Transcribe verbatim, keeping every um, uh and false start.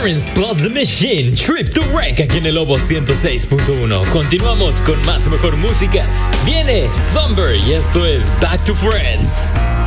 Lawrence plus The Machine, Trip to Wreck aquí en el Lobo ciento seis punto uno. Continuamos con más y mejor música. Viene Somber y esto es Back to Friends.